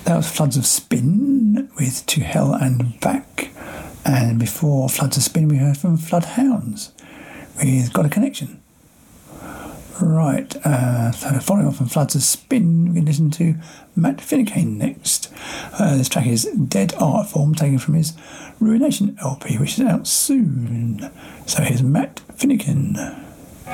That was Floods of Spin with To Hell and Back. And before Floods of Spin, we heard from Floodhounds with Got a Connection. Right, so following on from Floods of Spin, we can listen to Matt Finicane next. This track is Dead Art Form, taken from his Ruination LP, which is out soon. So here's Matt Finicane.